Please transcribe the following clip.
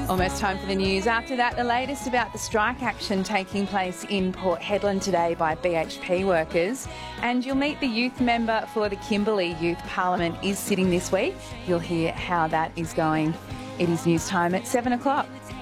Almost time for the news. After that, the latest about the strike action taking place in Port Hedland today by BHP workers. And you'll meet the youth member for the Kimberley Youth Parliament is sitting this week. You'll hear how that is going. It is news time at 7 o'clock.